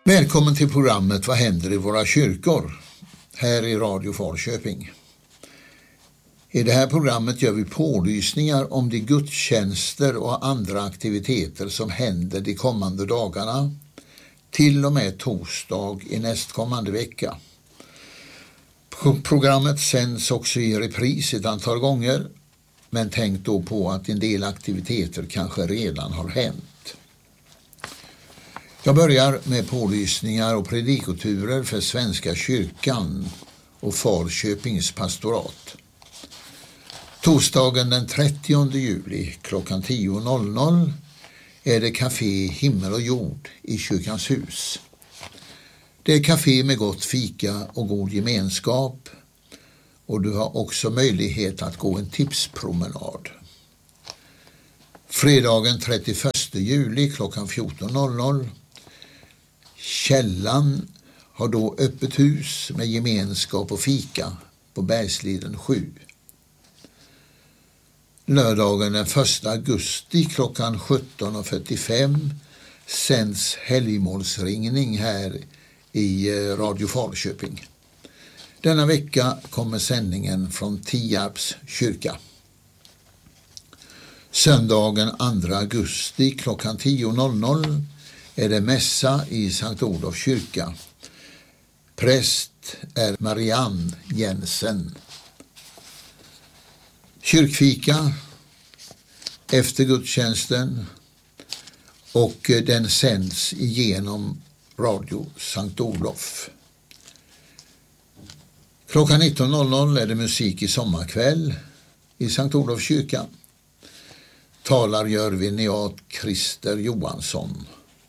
Välkommen till programmet Vad händer i våra kyrkor? Här i Radio Falköping. I det här programmet gör vi pålysningar om de gudstjänster och andra aktiviteter som händer de kommande dagarna till och med torsdag i nästkommande vecka. Programmet sänds också i repris ett antal gånger, men tänk då på att en del aktiviteter kanske redan har hänt. Jag börjar med pålysningar och predikoturer för Svenska kyrkan och Falköpings pastorat. Torsdagen den 30 juli klockan 10.00 är det Café Himmel och Jord i Kyrkans hus. Det är café med gott fika och god gemenskap, och du har också möjlighet att gå en tipspromenad. Fredagen 31 juli klockan 14.00. Källan har då öppet hus med gemenskap och fika på Bergsliden 7. Lördagen den 1 augusti klockan 17.45 sänds helgmålsringning här i Radio Falköping. Denna vecka kommer sändningen från Tierps kyrka. Söndagen 2 augusti klockan 10.00 är det mässa i Sankt Olofs kyrka. Präst är Marianne Jensen. Kyrkfika efter gudstjänsten, och den sänds igenom Radio Sankt Olof. Klockan 19.00 är det musik i sommarkväll i Sankt Olofs kyrka. Talar Jörviniat Christer Johansson.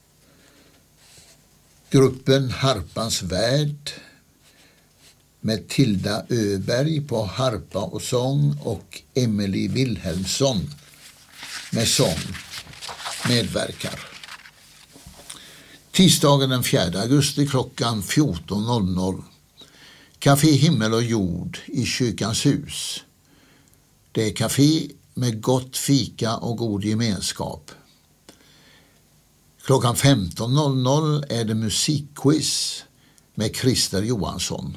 Gruppen Harpans värld med Tilda Öberg på harpa och sång och Emily Wilhelmsson med sång medverkar. Tisdagen den 4 augusti klockan 14.00 Café Himmel och Jord i Kyrkans hus. Det är café med gott fika och god gemenskap. Klockan 15.00 är det musikquiz med Christer Johansson.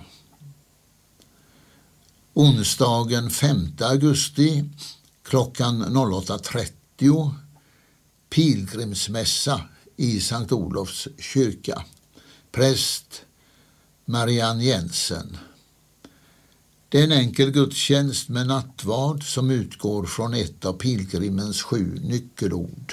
Onsdagen 5 augusti klockan 08.30 pilgrimsmässa i Sankt Olofs kyrka. Präst Marianne Jensen. Det är en enkel gudstjänst med nattvard som utgår från ett av pilgrimens 7 nyckelord.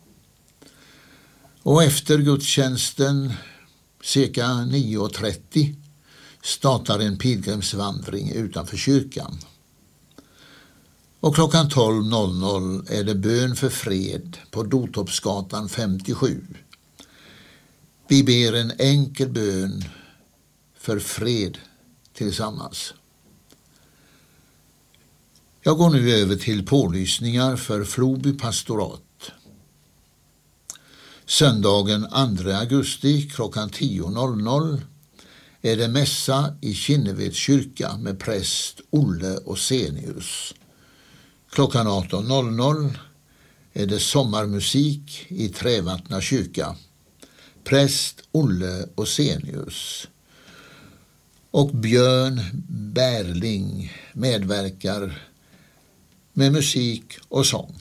Och efter gudstjänsten cirka 9.30 startar en pilgrimsvandring utanför kyrkan. Och klockan 12.00 är det bön för fred på Dotorpsgatan 57. Vi ber en enkel bön för fred tillsammans. Jag går nu över till pålysningar för Floby pastorat. Söndagen 2 augusti klockan 10.00 är det mässa i Kinneveds kyrka med präst Olle Osenius. Klockan 18.00 är det sommarmusik i Trävattna kyrka. Präst Olle Osenius. Och Björn Bärling medverkar med musik och sång.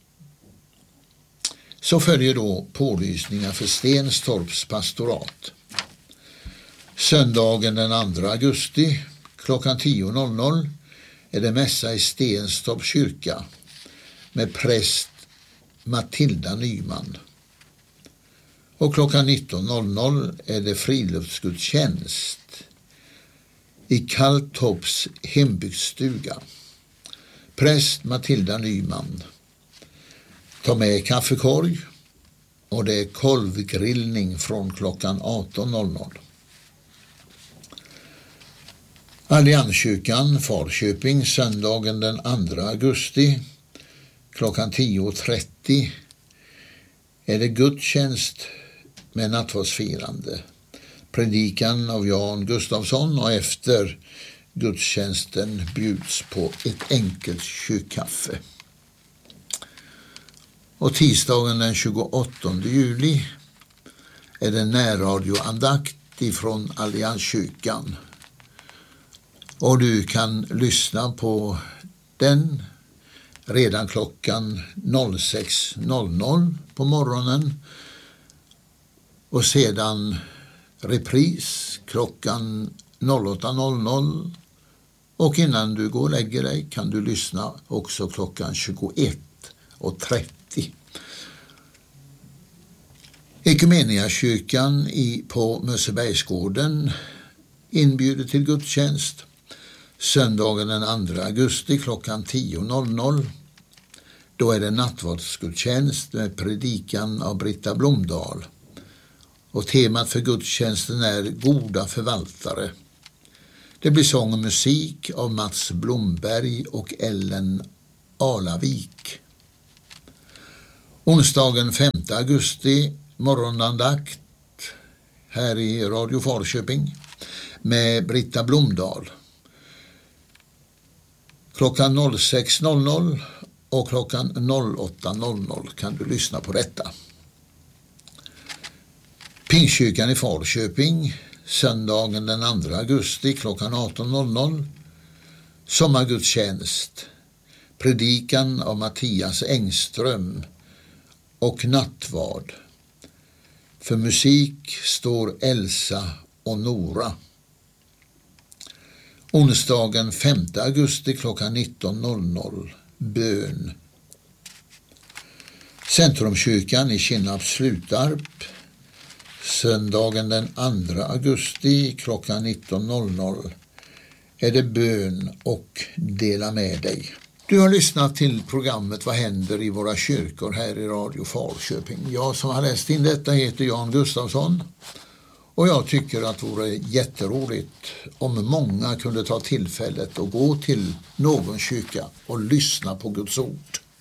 Så följer då pålysningar för Stenstorps pastorat. Söndagen den 2 augusti klockan 10.00 är det mässa i Stenstorps kyrka med präst Matilda Nyman. Och klockan 19.00 är det friluftsgudstjänst i Kalltorps hembygdsstuga. Präst Matilda Nyman. Ta med kaffekorg, och det är kolvgrillning från klockan 18.00. Allianskyrkan Falköping söndagen den 2 augusti klockan 10.30 är det gudstjänst med nattvardsfirande. Predikan av Jan Gustafsson, och efter gudstjänsten bjuds på ett enkelt kyrkkaffe. Och tisdagen den 28 juli är det närradioandakt ifrån Allianskyrkan. Och du kan lyssna på den redan klockan 06.00 på morgonen och sedan repris klockan 08.00 och innan du går och lägger dig kan du lyssna också klockan 21.30. Ekumeniakyrkan på Mössebergsgården inbjuder till gudstjänst söndagen den 2 augusti klockan 10.00. Då är det nattvardsgudstjänst med predikan av Britta Blomdahl. Och temat för gudstjänsten är goda förvaltare. Det blir sång och musik av Mats Blomberg och Ellen Alavik. Onsdagen 5 augusti morgonandakt här i Radio Falköping med Britta Blomdahl. Klockan 06.00 och klockan 08.00 kan du lyssna på detta. Pingstkyrkan i Falköping söndagen den 2 augusti klockan 18.00. Sommargudstjänst. Predikan av Mattias Engström och nattvard. För musik står Elsa och Nora. Onsdagen 5 augusti klockan 19.00. Bön. Centrumkyrkan i Kinnarps Slutarp. Söndagen den 2 augusti klockan 19.00 är det bön och dela med dig. Du har lyssnat till programmet Vad händer i våra kyrkor här i Radio Falköping. Jag som har läst in detta heter Jan Gustafsson och jag tycker att det vore jätteroligt om många kunde ta tillfället och gå till någon kyrka och lyssna på Guds ord.